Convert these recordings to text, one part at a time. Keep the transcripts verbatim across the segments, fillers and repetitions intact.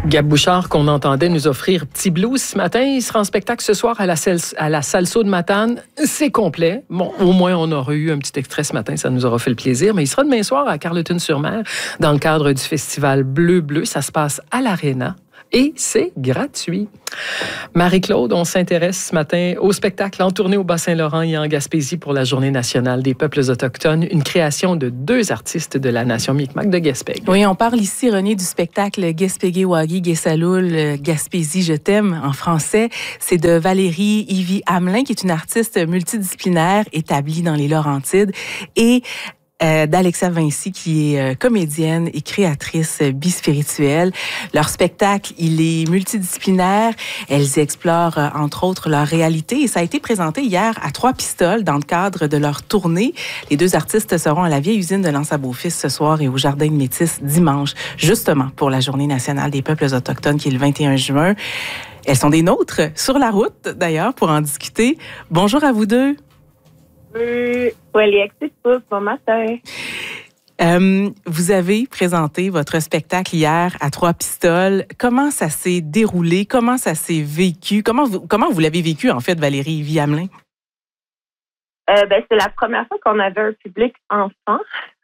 Gab Bouchard, qu'on entendait nous offrir Petit Blues ce matin, il sera en spectacle ce soir à la, à la Salso de Matane. C'est complet. Bon, au moins, on aurait eu un petit extrait ce matin, ça nous aura fait le plaisir. Mais il sera demain soir à Carleton-sur-Mer dans le cadre du festival Bleu Bleu. Ça se passe à l'Arena. Et c'est gratuit. Marie-Claude, on s'intéresse ce matin au spectacle en tournée au Bas-Saint-Laurent et en Gaspésie pour la Journée nationale des peuples autochtones, une création de deux artistes de la nation Mi'kmaq de Gaspé. Oui, on parle ici, René, du spectacle Gaspégué-Wagi, Guessaloul, Gaspésie, je t'aime en français. C'est de Valérie Yvie Hamelin, qui est une artiste multidisciplinaire établie dans les Laurentides, et Euh, d'Alexia Vinci, qui est euh, comédienne et créatrice euh, bispirituelle. Leur spectacle, il est multidisciplinaire. Elles explorent, euh, entre autres, leur réalité. Et ça a été présenté hier à Trois-Pistoles dans le cadre de leur tournée. Les deux artistes seront à la vieille usine de l'Anse-à-Beaufils ce soir et au Jardin de Métis dimanche, justement pour la Journée nationale des peuples autochtones qui est le vingt et un juin. Elles sont des nôtres, sur la route d'ailleurs, pour en discuter. Bonjour à vous deux. Oui, oui, bon matin. Euh, vous avez présenté votre spectacle hier à Trois-Pistoles. Comment ça s'est déroulé? Comment ça s'est vécu? Comment vous, comment vous l'avez vécu, en fait, Valérie Yvie Hamelin? Euh, ben, c'est la première fois qu'on avait un public enfant.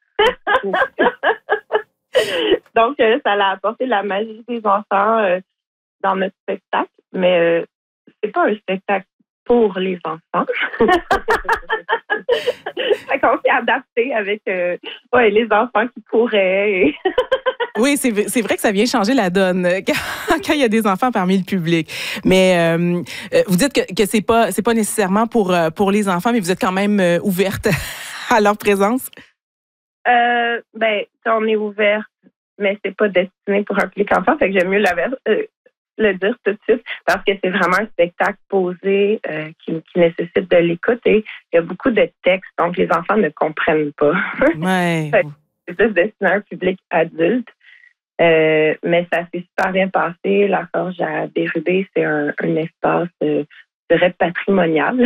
Donc, euh, ça a apporté la magie des enfants euh, dans notre spectacle. Mais euh, c'est pas un spectacle pour les enfants. Fait qu'on s'est adapté avec euh, ouais, les enfants qui couraient. Et oui, c'est, c'est vrai que ça vient changer la donne quand, quand il y a des enfants parmi le public. Mais euh, vous dites que, que c'est pas c'est pas nécessairement pour, pour les enfants, mais vous êtes quand même ouverte à leur présence? Euh, ben, on est ouverte, mais c'est pas destiné pour un public enfant. Fait que j'aime mieux la euh, le dire tout de suite, parce que c'est vraiment un spectacle posé euh, qui, qui nécessite de l'écoute et il y a beaucoup de textes, donc les enfants ne comprennent pas. Ouais. C'est plus destiné à un public adulte, euh, mais ça s'est super bien passé. La Forge à Bérubé, c'est un, un espace, euh, je dirais, patrimonial.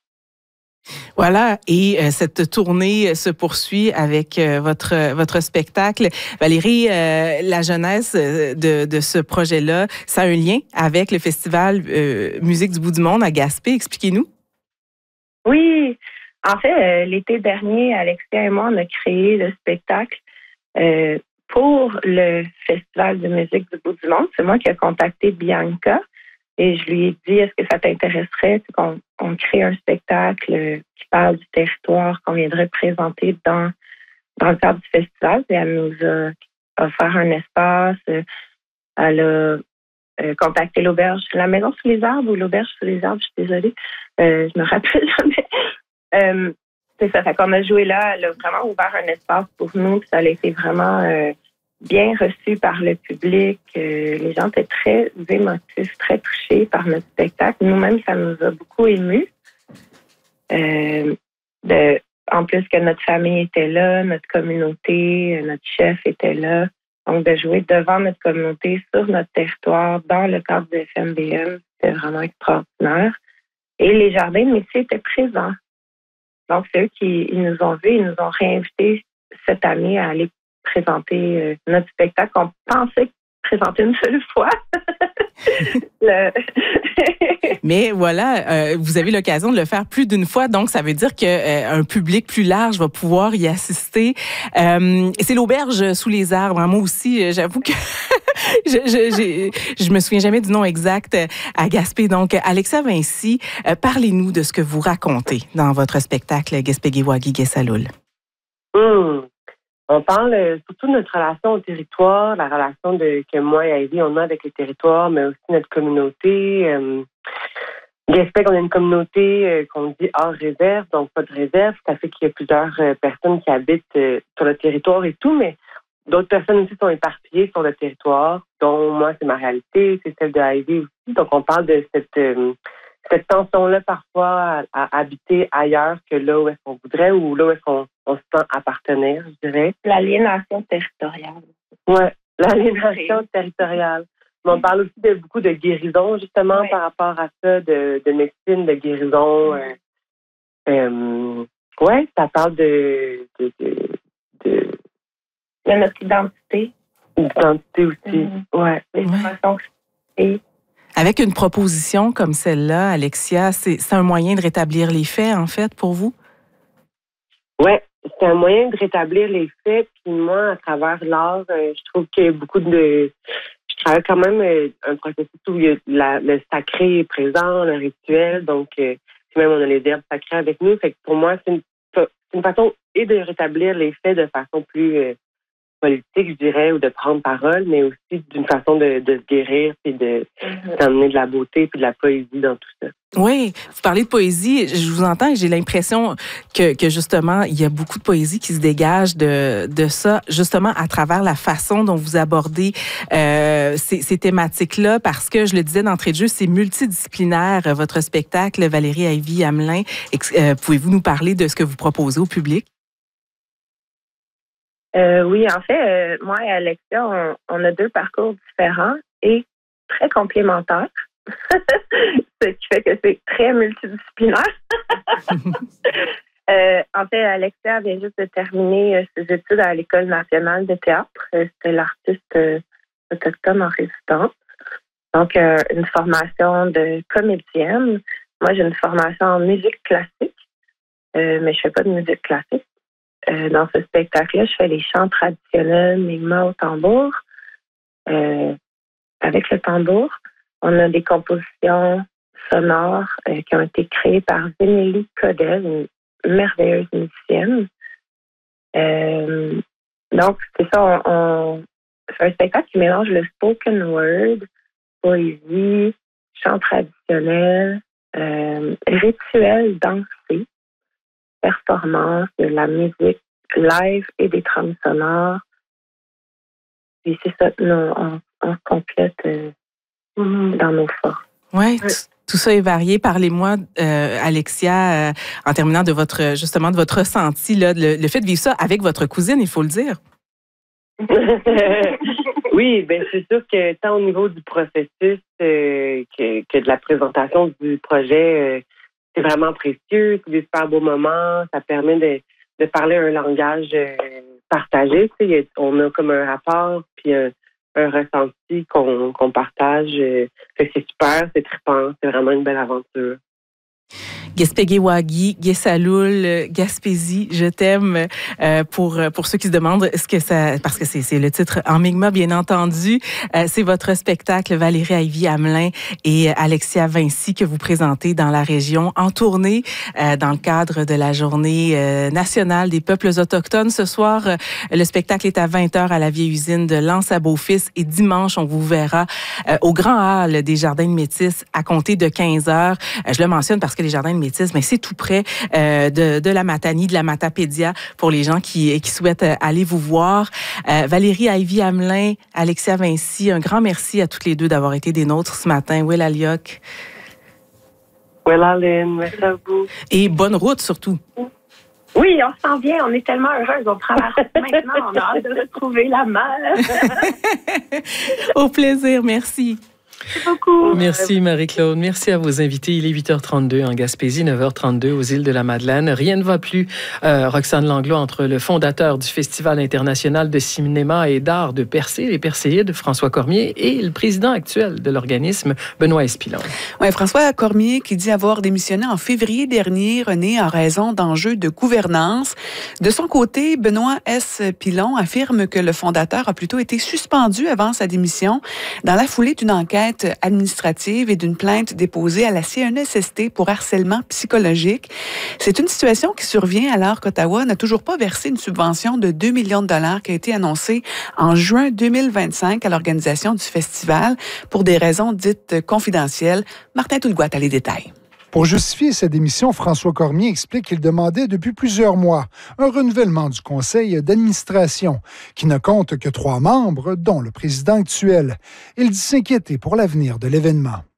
Voilà, et euh, cette tournée se poursuit avec euh, votre votre spectacle. Valérie, euh, la jeunesse de, de ce projet-là, ça a un lien avec le festival euh, Musique du bout du monde à Gaspé. Expliquez-nous. Oui, en fait, euh, l'été dernier, Alexia et moi, on a créé le spectacle euh, pour le festival de musique du bout du monde. C'est moi qui ai contacté Bianca. Et je lui ai dit, est-ce que ça t'intéresserait qu'on on crée un spectacle qui parle du territoire qu'on viendrait présenter dans, dans le cadre du festival? Et elle nous a offert un espace. Elle a euh, contacté l'auberge, la maison sous les arbres ou l'auberge sous les arbres, je suis désolée. Euh, je me rappelle jamais. euh, c'est ça, fait qu'on a joué là. Elle a vraiment ouvert un espace pour nous. Ça a été vraiment... Euh, bien reçu par le public. Euh, les gens étaient très émotifs, très touchés par notre spectacle. Nous-mêmes, ça nous a beaucoup émus. Euh, de, en plus que notre famille était là, notre communauté, notre chef était là. Donc, de jouer devant notre communauté, sur notre territoire, dans le cadre de F M B M, c'était vraiment extraordinaire. Et les jardins de métier étaient présents. Donc, c'est eux qui ils nous ont vus, ils nous ont réinvités cette année à aller présenter euh, notre spectacle qu'on pensait présenter une seule fois. le... Mais voilà, euh, vous avez l'occasion de le faire plus d'une fois, donc ça veut dire qu'un euh, public plus large va pouvoir y assister. Euh, c'est l'auberge sous les arbres. Hein. Moi aussi, j'avoue que je, je, j'ai, je me souviens jamais du nom exact à Gaspé. Donc, Alexia Vinci, euh, parlez-nous de ce que vous racontez dans votre spectacle Gaspégué-Wagi Guessaloul. Mmh. On parle surtout de notre relation au territoire, la relation de, que moi et Ivy, on a avec le territoire, mais aussi notre communauté. Euh, Gaspé, on a une communauté euh, qu'on dit hors réserve, donc pas de réserve. Ça fait qu'il y a plusieurs euh, personnes qui habitent euh, sur le territoire et tout, mais d'autres personnes aussi sont éparpillées sur le territoire, dont moi, c'est ma réalité, c'est celle de Ivy aussi. Donc, on parle de cette... Euh, cette tension-là, parfois, à, à habiter ailleurs que là où est-ce qu'on voudrait ou là où est-ce qu'on on se sent appartenir, je dirais. L'aliénation territoriale. Oui, l'aliénation oui. territoriale. Mais on parle aussi de beaucoup de guérison, justement, oui. par rapport à ça, de, de médecine, de guérison. Oui, euh, euh, ouais, ça parle de... de, de, de... de notre identité. L'identité aussi, Mm. ouais. Les Ouais. façons et Avec une proposition comme celle-là, Alexia, c'est, c'est un moyen de rétablir les faits, en fait, pour vous? Ouais, c'est un moyen de rétablir les faits. Puis moi, à travers l'art, euh, je trouve qu'il y a beaucoup de... Je travaille quand même euh, un processus où il y a la- le sacré est présent, le rituel. Donc, euh, puis même on a les herbes sacrées avec nous. Fait que pour moi, c'est une, c'est une façon et de rétablir les faits de façon plus euh, politique, je dirais, ou de prendre parole, mais aussi d'une façon de, de se guérir et de d'emmener de la beauté puis de la poésie dans tout ça. Oui, vous parlez de poésie, je vous entends et j'ai l'impression que, que justement, il y a beaucoup de poésie qui se dégage de, de ça, justement à travers la façon dont vous abordez euh, ces, ces thématiques-là, parce que, je le disais d'entrée de jeu, c'est multidisciplinaire, votre spectacle, Valérie Ivy Hamelin. Euh, pouvez-vous nous parler de ce que vous proposez au public? Euh, oui, en fait, euh, moi et Alexia, on, on a deux parcours différents et très complémentaires. Ce qui fait que c'est très multidisciplinaire. euh, en fait, Alexia vient juste de terminer euh, ses études à l'École nationale de théâtre. Euh, C'était l'artiste euh, autochtone en résidence. Donc, euh, une formation de comédienne. Moi, j'ai une formation en musique classique, euh, mais je fais pas de musique classique. Euh, dans ce spectacle-là, je fais les chants traditionnels, mes mains au tambour. Euh, avec le tambour, on a des compositions sonores euh, qui ont été créées par Zénélie Codel, une merveilleuse musicienne. Euh, donc, c'est ça, on, on, c'est un spectacle qui mélange le spoken word, poésie, chants traditionnels, euh, rituels dansés, performance, de la musique live et des trames sonores. Puis c'est ça, nous, on, on complète euh, dans nos formes. Ouais, ouais. Tout ça est varié. Parlez-moi, euh, Alexia, euh, en terminant de votre justement de votre ressenti, là, le, le fait de vivre ça avec votre cousine, il faut le dire. Oui, ben c'est sûr que tant au niveau du processus euh, que, que de la présentation du projet, euh, c'est vraiment précieux, c'est des super beaux moments, ça permet de, de parler un langage euh, partagé. Tu sais, on a comme un rapport puis un, un ressenti qu'on, qu'on partage. Euh, fait que c'est super, c'est trippant, c'est vraiment une belle aventure. Guespégué-Wagi, Guessaloul, Gaspésie, je t'aime. Euh, pour pour ceux qui se demandent ce que ça, parce que c'est c'est le titre en Mi'kmaq bien entendu. Euh, c'est votre spectacle Valérie Ivy Hamelin et Alexia Vinci que vous présentez dans la région en tournée euh, dans le cadre de la Journée euh, nationale des peuples autochtones. Ce soir, euh, le spectacle est à vingt heures à la vieille usine de Lens à Beaufils et dimanche on vous verra euh, au Grand Hall des Jardins de Métis à compter de quinze heures. Euh, je le mentionne parce que les Jardins de Métis, mais c'est tout près euh, de, de la Matanie, de la Matapédia, pour les gens qui, qui souhaitent aller vous voir. Euh, Valérie Ivy Hamelin, Alexia Vinci, un grand merci à toutes les deux d'avoir été des nôtres ce matin. Will Alioc. Will Aline, merci à vous. Et bonne route surtout. Oui, on se sent bien, on est tellement heureuses. On traverse maintenant, on a hâte de retrouver la mer. Au plaisir, merci. Merci beaucoup. Merci Marie-Claude. Merci à vos invités. Il est huit heures trente-deux en Gaspésie, neuf heures trente-deux aux îles de la Madeleine. Rien ne va plus. Euh, Roxane Langlois, entre le fondateur du Festival international de cinéma et d'art de Percé, les Perséides, François Cormier, et le président actuel de l'organisme, Benoît S. Pilon. Oui, François Cormier qui dit avoir démissionné en février dernier, René, en raison d'enjeux de gouvernance. De son côté, Benoît S. Pilon affirme que le fondateur a plutôt été suspendu avant sa démission dans la foulée d'une enquête administrative et d'une plainte déposée à la C N S S T pour harcèlement psychologique. C'est une situation qui survient alors qu'Ottawa n'a toujours pas versé une subvention de deux millions de dollars qui a été annoncée en juin deux mille vingt-cinq à l'organisation du festival pour des raisons dites confidentielles. Martin Toulgoat a les détails. Pour justifier sa démission, François Cormier explique qu'il demandait depuis plusieurs mois un renouvellement du conseil d'administration, qui ne compte que trois membres, dont le président actuel. Il dit s'inquiéter pour l'avenir de l'événement.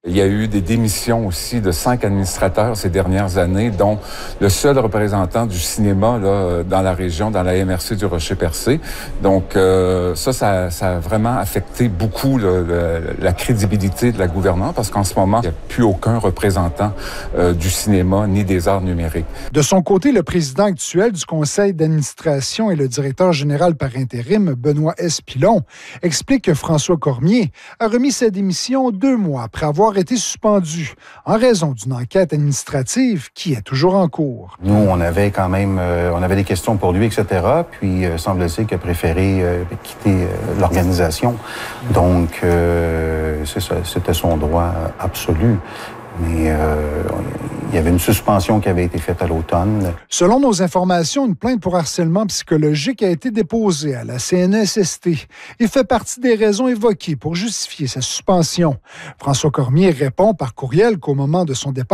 Il y a eu des démissions aussi de cinq administrateurs ces dernières années, dont le seul représentant du cinéma là, dans la région, dans la M R C du Rocher-Percé. Donc euh, ça, ça, ça a vraiment affecté beaucoup le, le, la crédibilité de la gouverneure, parce qu'en ce moment, il n'y a plus aucun représentant euh, du cinéma ni des arts numériques. De son côté, le président actuel du conseil d'administration et le directeur général par intérim, Benoît S. Pilon, explique que François Cormier a remis sa démission deux mois après avoir été suspendu en raison d'une enquête administrative qui est toujours en cours. Nous, on avait quand même, euh, on avait des questions pour lui, et cetera. Puis, euh, semble-t-il qu'il a préféré euh, quitter euh, l'organisation. Donc, euh, c'est ça, c'était son droit absolu. Mais euh, il y avait une suspension qui avait été faite à l'automne. Selon nos informations, une plainte pour harcèlement psychologique a été déposée à la C N E S S T et fait partie des raisons évoquées pour justifier sa suspension. François Cormier répond par courriel qu'au moment de son départ,